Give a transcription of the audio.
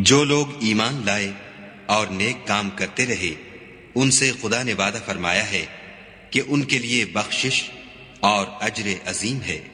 जो लोग ईमान लाए और नेक काम करते रहे, उनसे खुदा ने वादा फरमाया है कि उनके लिए बख्शिश और अज्र अजीम है।